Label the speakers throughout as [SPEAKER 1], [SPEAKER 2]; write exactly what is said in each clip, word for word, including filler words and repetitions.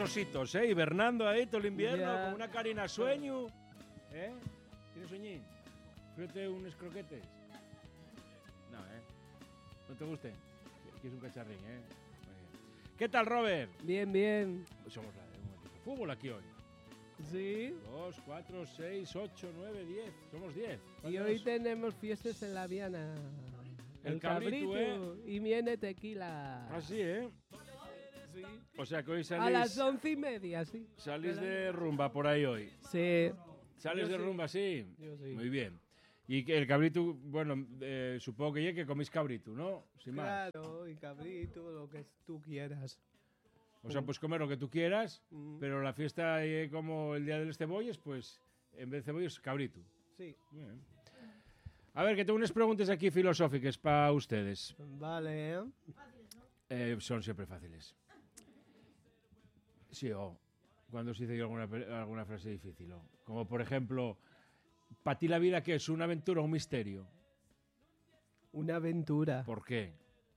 [SPEAKER 1] ositos, ¿eh? Hibernando ahí todo el invierno,
[SPEAKER 2] Ya.
[SPEAKER 1] con una carina a sueño. ¿Eh? ¿Tienes sueñín? Fíjate unos croquetes. No, ¿eh? ¿No te guste? Que es un cacharrín, ¿eh? Muy bien. ¿Qué tal, Robert?
[SPEAKER 2] Bien, bien.
[SPEAKER 1] Pues somos la de un equipo de fútbol aquí hoy.
[SPEAKER 2] Sí.
[SPEAKER 1] Dos, cuatro, seis, ocho, nueve, diez. Somos diez.
[SPEAKER 2] Y hoy tenemos fiestas en la Viana.
[SPEAKER 1] El cabrito, ¿eh?
[SPEAKER 2] Y viene tequila.
[SPEAKER 1] Así, ¿eh?
[SPEAKER 2] Sí.
[SPEAKER 1] O sea que hoy salís,
[SPEAKER 2] A las once y media, sí.
[SPEAKER 1] salís de rumba por ahí hoy.
[SPEAKER 2] Sí.
[SPEAKER 1] ¿Sales
[SPEAKER 2] Yo
[SPEAKER 1] de
[SPEAKER 2] sí.
[SPEAKER 1] rumba, sí?
[SPEAKER 2] Yo sí.
[SPEAKER 1] Muy bien. Y que el cabrito, bueno, eh, supongo que ya que comís cabrito, ¿no? Sin más.
[SPEAKER 2] Claro, y cabrito, lo que tú quieras.
[SPEAKER 1] O sea, pues comer lo que tú quieras,
[SPEAKER 2] Mm.
[SPEAKER 1] pero la fiesta eh, como el día de los cebolles, pues en vez de cebolles, cabrito.
[SPEAKER 2] Sí.
[SPEAKER 1] Muy bien. A ver, que tengo unas preguntas aquí filosóficas para ustedes.
[SPEAKER 2] Vale, ¿eh?
[SPEAKER 1] Eh, son siempre fáciles. Sí, o cuando se dice yo alguna, pe- alguna frase difícil. O, como por ejemplo, ¿para ti la vida qué es? ¿Una aventura o un misterio?
[SPEAKER 2] Una aventura.
[SPEAKER 1] ¿Por qué?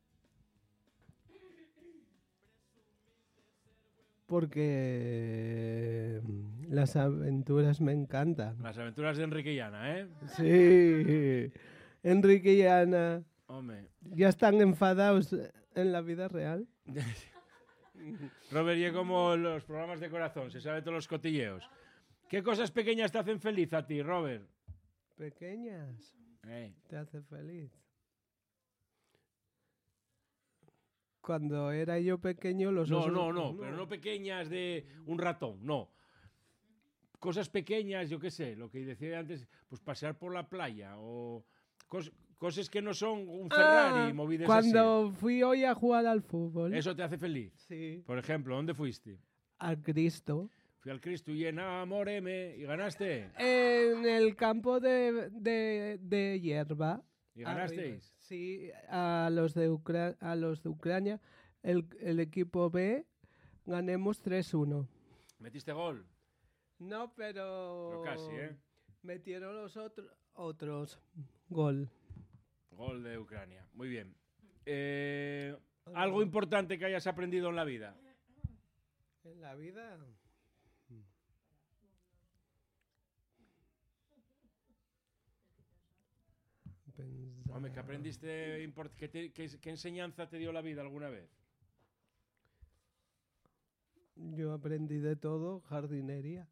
[SPEAKER 2] Porque las aventuras me encantan.
[SPEAKER 1] Las aventuras de Enrique y Ana, ¿eh?
[SPEAKER 2] Sí. Enrique y Ana
[SPEAKER 1] Hombre.
[SPEAKER 2] ya están enfadados en la vida real.
[SPEAKER 1] Robert, y como los programas de corazón, se sabe todos los cotilleos. ¿Qué cosas pequeñas te hacen feliz a ti, Robert?
[SPEAKER 2] Pequeñas.
[SPEAKER 1] Eh,
[SPEAKER 2] Te hace feliz. Cuando era yo pequeño, los
[SPEAKER 1] No,
[SPEAKER 2] osos...
[SPEAKER 1] no, no, pero no pequeñas de un ratón, no. Cosas pequeñas, yo qué sé, lo que decía antes, pues pasear por la playa o cos- cosas que no son un Ferrari
[SPEAKER 2] Ah,
[SPEAKER 1] movidas
[SPEAKER 2] cuando fui hoy a jugar al fútbol.
[SPEAKER 1] así. Eso te hace feliz.
[SPEAKER 2] Sí.
[SPEAKER 1] Por ejemplo, ¿dónde fuiste?
[SPEAKER 2] Al Cristo.
[SPEAKER 1] Fui al Cristo y enamoreme y ganaste.
[SPEAKER 2] En el campo de, de, de hierba.
[SPEAKER 1] ¿Y
[SPEAKER 2] Arriba.
[SPEAKER 1] ganasteis?
[SPEAKER 2] Sí, a los de, Ucra- a los de Ucrania, el, el equipo B, ganemos tres uno.
[SPEAKER 1] ¿Metiste gol?
[SPEAKER 2] No, pero...
[SPEAKER 1] Pero casi, ¿eh?
[SPEAKER 2] Metieron los otros otros gol.
[SPEAKER 1] Gol de Ucrania. Muy bien. Eh, ¿Algo importante que hayas aprendido en la vida?
[SPEAKER 2] En la vida... Pensar-
[SPEAKER 1] Hombre, ¿qué aprendiste? import- ¿Qué, te- qué- qué enseñanza te dio la vida alguna vez?
[SPEAKER 2] Yo aprendí de todo, jardinería.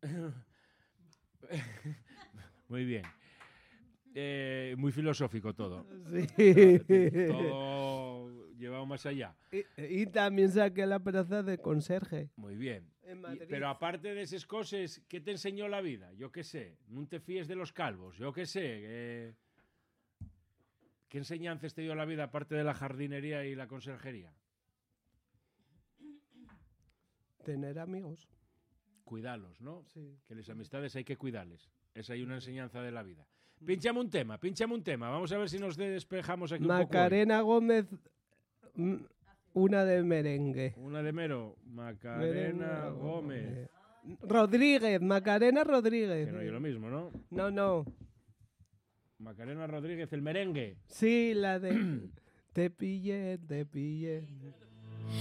[SPEAKER 1] Muy bien. Eh, muy filosófico todo.
[SPEAKER 2] Sí.
[SPEAKER 1] Todo llevado más allá.
[SPEAKER 2] Y, y también saqué la plaza de conserje.
[SPEAKER 1] Muy bien.
[SPEAKER 2] En
[SPEAKER 1] Y-
[SPEAKER 2] Madrid.
[SPEAKER 1] pero aparte de esas cosas, ¿qué te enseñó la vida? Yo qué sé. No te fíes de los calvos. Yo qué sé. eh, ¿Qué enseñanzas te dio la vida aparte de la jardinería y la conserjería?
[SPEAKER 2] Tener amigos.
[SPEAKER 1] Cuidarlos, ¿no?
[SPEAKER 2] Sí.
[SPEAKER 1] Que las amistades hay que cuidarles. Esa hay una enseñanza de la vida. Pínchame un tema, pínchame un tema. Vamos a ver si nos despejamos aquí un poco.
[SPEAKER 2] Macarena Gómez, mm, una de merengue.
[SPEAKER 1] hoy. Una de mero. Macarena
[SPEAKER 2] Merengue,
[SPEAKER 1] Gómez.
[SPEAKER 2] Rodríguez, Macarena Rodríguez.
[SPEAKER 1] Que no oye lo mismo, ¿no?
[SPEAKER 2] No, no.
[SPEAKER 1] Macarena Rodríguez, el merengue.
[SPEAKER 2] Sí, la de... Te pillé, te pillé.